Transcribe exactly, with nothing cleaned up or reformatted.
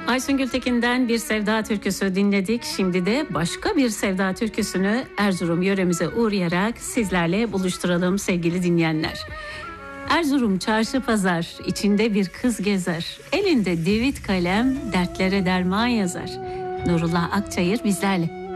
Aysun Gültekin'den bir sevda türküsü dinledik. Şimdi de başka bir sevda türküsünü Erzurum yöremize uğrayarak sizlerle buluşturalım sevgili dinleyenler. Erzurum çarşı pazar, içinde bir kız gezer. Elinde divit kalem, dertlere derman yazar. Nurullah Akçayır bizlerle.